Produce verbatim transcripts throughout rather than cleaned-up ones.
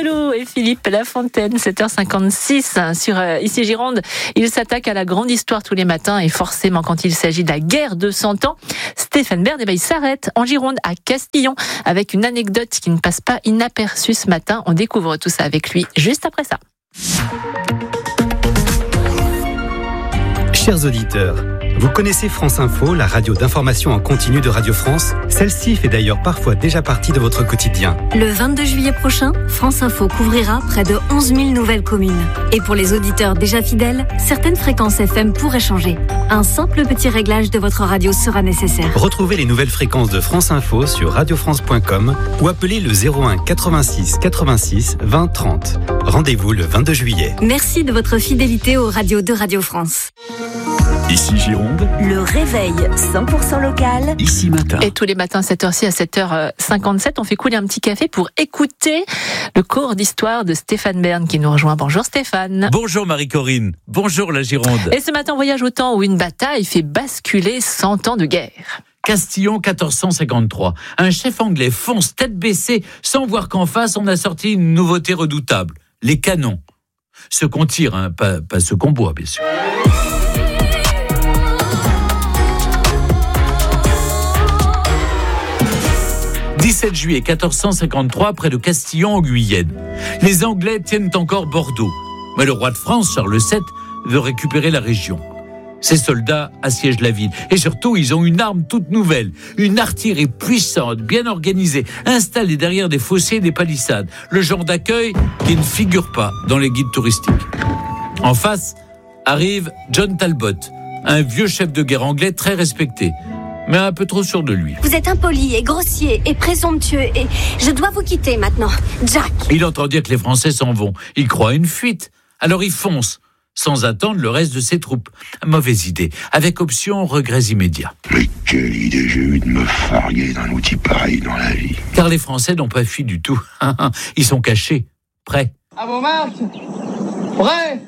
Gilou et Philippe Lafontaine, sept heures cinquante-six sur euh, Ici Gironde. Ils s'attaquent à la grande histoire tous les matins et forcément quand il s'agit de la guerre de cent ans, Stéphane Bern, eh ben, il s'arrête en Gironde à Castillon avec une anecdote qui ne passe pas inaperçue ce matin. On découvre tout ça avec lui juste après ça. Chers auditeurs, vous connaissez France Info, la radio d'information en continu de Radio France? Celle-ci fait d'ailleurs parfois déjà partie de votre quotidien. Le vingt-deux juillet prochain, France Info couvrira près de onze mille nouvelles communes. Et pour les auditeurs déjà fidèles, certaines fréquences F M pourraient changer. Un simple petit réglage de votre radio sera nécessaire. Retrouvez les nouvelles fréquences de France Info sur radio france point com ou appelez le zéro un quatre-vingt-six quatre-vingt-six vingt trente. Rendez-vous le vingt-deux juillet. Merci de votre fidélité aux radios de Radio France. Ici Gironde, le réveil cent pour cent local. Ici Matin. Et tous les matins à cette heure-ci, à sept heures cinquante-sept, on fait couler un petit café pour écouter le cours d'histoire de Stéphane Bern qui nous rejoint. Bonjour Stéphane. Bonjour Marie-Corinne. Bonjour la Gironde. Et ce matin, on voyage au temps où une bataille fait basculer cent ans de guerre. Castillon quatorze cent cinquante-trois. Un chef anglais fonce tête baissée sans voir qu'en face, on a sorti une nouveauté redoutable. Les canons. Ceux qu'on tire, hein, pas, pas ceux qu'on boit, bien sûr. dix-sept juillet quatorze cent cinquante-trois, près de Castillon en Guyenne. Les Anglais tiennent encore Bordeaux. Mais le roi de France, Charles sept, veut récupérer la région. Ses soldats assiègent la ville. Et surtout, ils ont une arme toute nouvelle. Une artillerie puissante, bien organisée, installée derrière des fossés et des palissades. Le genre d'accueil qui ne figure pas dans les guides touristiques. En face, arrive John Talbot, un vieux chef de guerre anglais très respecté, mais un peu trop sûr de lui. Vous êtes impoli et grossier et présomptueux et je dois vous quitter maintenant, Jack. Il entend dire que les Français s'en vont. Il croit à une fuite. Alors il fonce, sans attendre le reste de ses troupes. Mauvaise idée, avec option regrets immédiats. Mais quelle idée j'ai eu de me farguer d'un outil pareil dans la vie. Car les Français n'ont pas fui du tout. Ils sont cachés, prêts. À vos marques, prêts.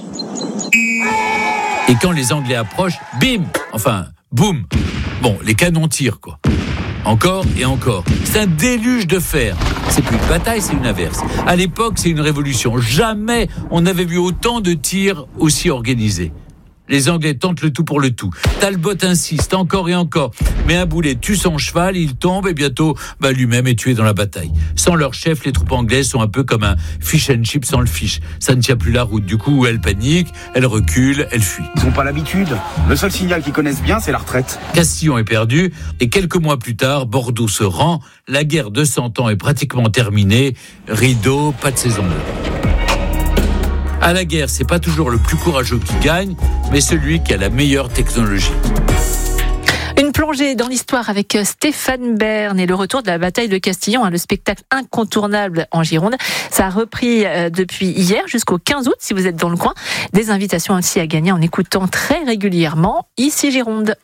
Et quand les Anglais approchent, bim, enfin, boum. Bon, les canons tirent, quoi. Encore et encore. C'est un déluge de fer. C'est plus une bataille, c'est une averse. À l'époque, c'est une révolution. Jamais on n'avait vu autant de tirs aussi organisés. Les Anglais tentent le tout pour le tout. Talbot insiste encore et encore. Mais un boulet tue son cheval, il tombe et bientôt, bah, lui-même est tué dans la bataille. Sans leur chef, les troupes anglaises sont un peu comme un fish and chip sans le fish. Ça ne tient plus la route. Du coup, elles paniquent, elles reculent, elles fuient. Ils n'ont pas l'habitude. Le seul signal qu'ils connaissent bien, c'est la retraite. Castillon est perdu et quelques mois plus tard, Bordeaux se rend. La guerre de cent ans est pratiquement terminée. Rideau, pas de saison deux. À la guerre, c'est pas toujours le plus courageux qui gagne, mais celui qui a la meilleure technologie. Une plongée dans l'histoire avec Stéphane Bern et le retour de la bataille de Castillon, le spectacle incontournable en Gironde. Ça a repris depuis hier jusqu'au quinze août, si vous êtes dans le coin. Des invitations aussi à gagner en écoutant très régulièrement Ici Gironde.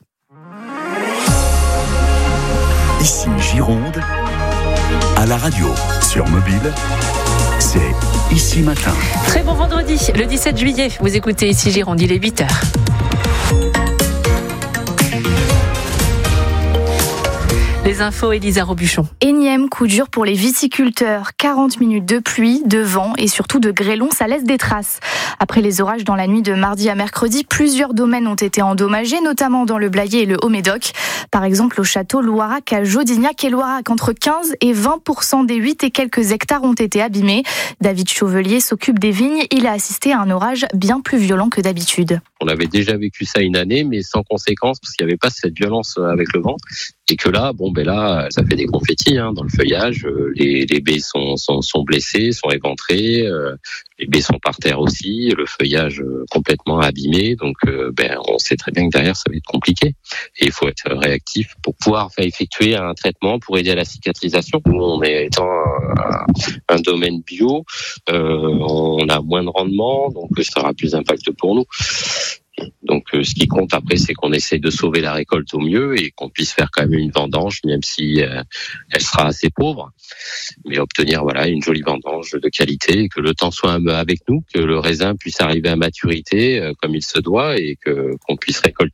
Ici Gironde, à la radio, sur mobile, c'est Ici Matin. Très bon vendredi, le dix-sept juillet. Vous écoutez Ici Gironde, il est huit heures. Les infos, Elisa Robuchon. Énième coup dur pour les viticulteurs. quarante minutes de pluie, de vent et surtout de grêlons, ça laisse des traces. Après les orages dans la nuit de mardi à mercredi, plusieurs domaines ont été endommagés, notamment dans le Blayais et le Haut-Médoc. Par exemple, au château Loirac à Jodignac et Loirac, entre quinze et vingt pour cent des huit et quelques hectares ont été abîmés. David Chauvelier s'occupe des vignes. Il a assisté à un orage bien plus violent que d'habitude. On avait déjà vécu ça une année, mais sans conséquence, parce qu'il n'y avait pas cette violence avec le vent. Et que là, bon, ben là, ça fait des confettis hein, dans le feuillage. Les, les baies sont, sont, sont blessées, sont éventrées. Euh, les baies sont par terre aussi. Le feuillage euh, complètement abîmé. Donc, euh, ben, on sait très bien que derrière, ça va être compliqué. Et il faut être réactif pour pouvoir faire effectuer un traitement pour aider à la cicatrisation. Nous, on est étant un, un domaine bio, euh, on a moins de rendement, donc ça aura plus d'impact pour nous. Donc euh, ce qui compte après, c'est qu'on essaye de sauver la récolte au mieux et qu'on puisse faire quand même une vendange, même si euh, elle sera assez pauvre, mais obtenir voilà une jolie vendange de qualité, et que le temps soit avec nous, que le raisin puisse arriver à maturité euh, comme il se doit et que qu'on puisse récolter.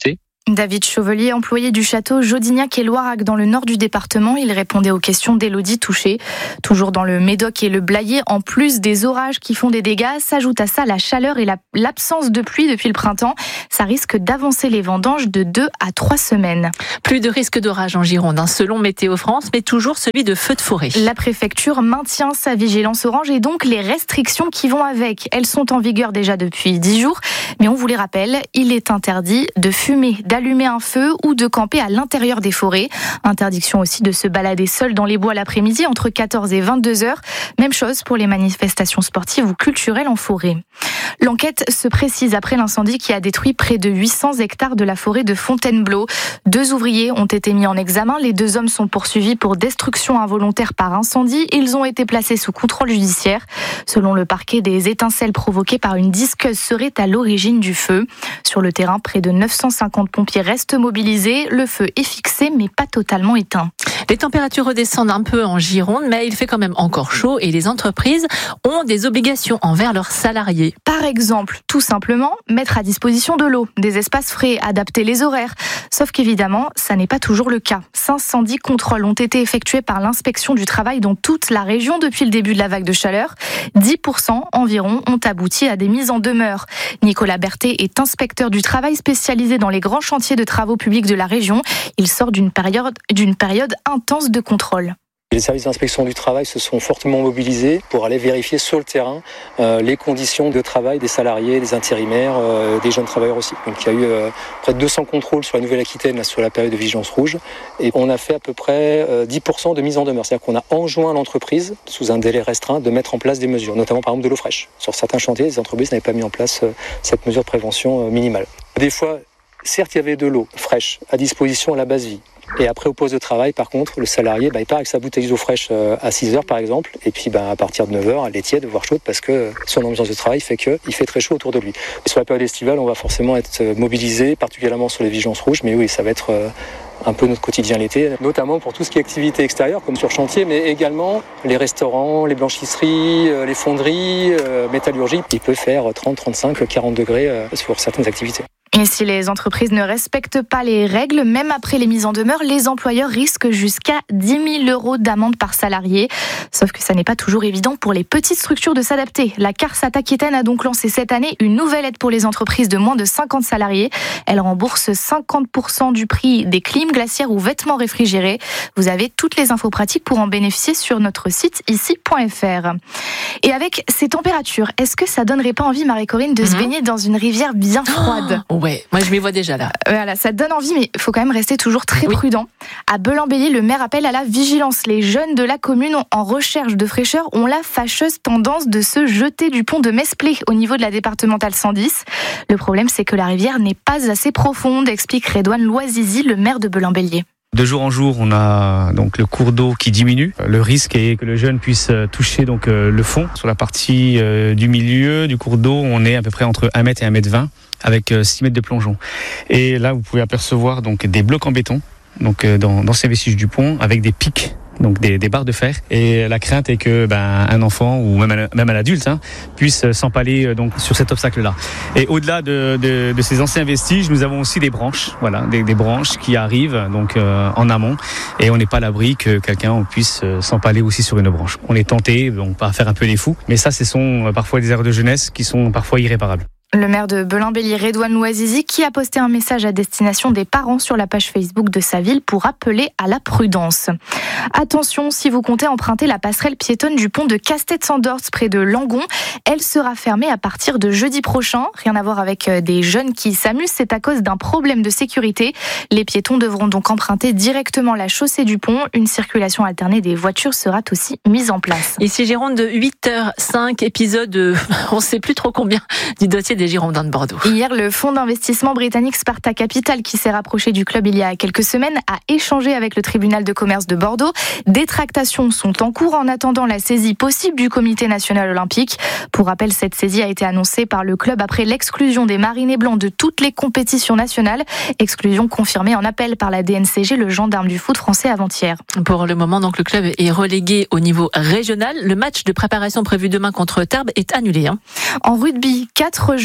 David Chauvelier, employé du château Jodignac et Loirac dans le nord du département, il répondait aux questions d'Élodie Touché. Toujours dans le Médoc et le Blayais, en plus des orages qui font des dégâts, s'ajoute à ça la chaleur et la, l'absence de pluie depuis le printemps. Ça risque d'avancer les vendanges de deux à trois semaines. Plus de risque d'orage en Gironde, hein, selon Météo France, mais toujours celui de feux de forêt. La préfecture maintient sa vigilance orange et donc les restrictions qui vont avec. Elles sont en vigueur déjà depuis dix jours, mais on vous les rappelle, il est interdit de fumer, d'allumer un feu ou de camper à l'intérieur des forêts. Interdiction aussi de se balader seul dans les bois l'après-midi entre quatorze et vingt-deux heures. Même chose pour les manifestations sportives ou culturelles en forêt. L'enquête se précise après l'incendie qui a détruit près de huit cents hectares de la forêt de Fontainebleau. Deux ouvriers ont été mis en examen. Les deux hommes sont poursuivis pour destruction involontaire par incendie. Ils ont été placés sous contrôle judiciaire. Selon le parquet, des étincelles provoquées par une disqueuse seraient à l'origine du feu. Sur le terrain, près de neuf cent cinquante pompiers restent mobilisés. Le feu est fixé mais pas totalement éteint. Les températures redescendent un peu en Gironde, mais il fait quand même encore chaud et les entreprises ont des obligations envers leurs salariés. Par exemple, tout simplement, mettre à disposition de l'eau, des espaces frais, adapter les horaires. Sauf qu'évidemment, ça n'est pas toujours le cas. cinq cent dix contrôles ont été effectués par l'inspection du travail dans toute la région depuis le début de la vague de chaleur. dix pour cent environ ont abouti à des mises en demeure. Nicolas Berthet est inspecteur du travail spécialisé dans les grands chantiers de travaux publics de la région. Il sort d'une période, d'une période intense de contrôle. Les services d'inspection du travail se sont fortement mobilisés pour aller vérifier sur le terrain euh, les conditions de travail des salariés, des intérimaires, euh, des jeunes travailleurs aussi. Donc il y a eu euh, près de deux cents contrôles sur la Nouvelle-Aquitaine là, sur la période de vigilance rouge et on a fait à peu près euh, dix pour cent de mise en demeure. C'est-à-dire qu'on a enjoint l'entreprise, sous un délai restreint, de mettre en place des mesures, notamment par exemple de l'eau fraîche. Sur certains chantiers, les entreprises n'avaient pas mis en place euh, cette mesure de prévention euh, minimale. Des fois, certes, il y avait de l'eau fraîche à disposition à la base vie. Et après, au poste de travail, par contre, le salarié, bah, il part avec sa bouteille d'eau fraîche à six heures, par exemple. Et puis, bah, à partir de neuf heures, elle est tiède, voire chaude, parce que son ambiance de travail fait qu'il fait très chaud autour de lui. Et sur la période estivale, on va forcément être mobilisé, particulièrement sur les vigilances rouges. Mais oui, ça va être un peu notre quotidien l'été, notamment pour tout ce qui est activité extérieure, comme sur chantier, mais également les restaurants, les blanchisseries, les fonderies, métallurgie. Il peut faire trente, trente-cinq, quarante degrés sur certaines activités. Et si les entreprises ne respectent pas les règles, même après les mises en demeure, les employeurs risquent jusqu'à dix mille euros d'amende par salarié. Sauf que ça n'est pas toujours évident pour les petites structures de s'adapter. La CARSAT Aquitaine a donc lancé cette année une nouvelle aide pour les entreprises de moins de cinquante salariés. Elle rembourse cinquante pour cent du prix des clims, glacières ou vêtements réfrigérés. Vous avez toutes les infos pratiques pour en bénéficier sur notre site ici point f r. Et avec ces températures, est-ce que ça donnerait pas envie, Marie-Corinne, de mmh. se baigner dans une rivière bien froide ? Oh, ouais, moi je m'y vois déjà là. Voilà, ça donne envie, mais il faut quand même rester toujours très oui. prudent. À Belin-Bélier, le maire appelle à la vigilance. Les jeunes de la commune en recherche de fraîcheur ont la fâcheuse tendance de se jeter du pont de Mesplé au niveau de la départementale cent dix. Le problème, c'est que la rivière n'est pas assez profonde, explique Redouane Loisizi, le maire de Belin-Bélier. De jour en jour, on a donc le cours d'eau qui diminue. Le risque est que le jeune puisse toucher donc le fond. Sur la partie du milieu du cours d'eau, on est à peu près entre un mètre et un mètre vingt avec six mètres de plongeon. Et là, vous pouvez apercevoir donc des blocs en béton donc dans, dans ces vestiges du pont avec des pics. Donc des, des barres de fer, et la crainte est que ben, un enfant ou même un, même un adulte hein, puisse s'empaler donc sur cet obstacle-là. Et au-delà de, de, de ces anciens vestiges, nous avons aussi des branches, voilà, des, des branches qui arrivent donc euh, en amont, et on n'est pas à l'abri que quelqu'un puisse euh, s'empaler aussi sur une branche. On est tenté, donc pas à faire un peu les fous, mais ça, ce sont euh, parfois des erreurs de jeunesse qui sont parfois irréparables. Le maire de Belin-Bélier, Redouane Loisizi, qui a posté un message à destination des parents sur la page Facebook de sa ville pour appeler à la prudence. Attention, si vous comptez emprunter la passerelle piétonne du pont de Castet-Sandors près de Langon, elle sera fermée à partir de jeudi prochain. Rien à voir avec des jeunes qui s'amusent, c'est à cause d'un problème de sécurité. Les piétons devront donc emprunter directement la chaussée du pont. Une circulation alternée des voitures sera aussi mise en place. Ici Gironde, de huit heures cinq, épisode, on ne sait plus trop combien, du dossier des Girondins de Bordeaux. Hier, le fonds d'investissement britannique Sparta Capital, qui s'est rapproché du club il y a quelques semaines, a échangé avec le tribunal de commerce de Bordeaux. Des tractations sont en cours en attendant la saisie possible du comité national olympique. Pour rappel, cette saisie a été annoncée par le club après l'exclusion des Marinés Blancs de toutes les compétitions nationales. Exclusion confirmée en appel par la D N C G, le gendarme du foot français avant-hier. Pour le moment, donc, le club est relégué au niveau régional. Le match de préparation prévu demain contre Tarbes est annulé. Hein. En rugby, quatre jeunes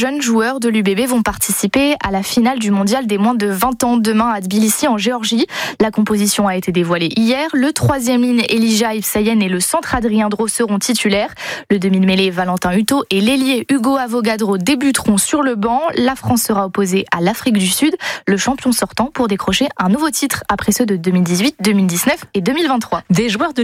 jeunes joueurs de l'U B B vont participer à la finale du mondial des moins de vingt ans demain à Tbilissi en Géorgie. La composition a été dévoilée hier. Le troisième ligne Elijah Ibsayen et le centre Adrien Drot seront titulaires. Le demi-mêlée Valentin Hutto et l'ailier Hugo Avogadro débuteront sur le banc. La France sera opposée à l'Afrique du Sud, le champion sortant, pour décrocher un nouveau titre après ceux de deux mille dix-huit, deux mille dix-neuf et deux mille vingt-trois. Des joueurs de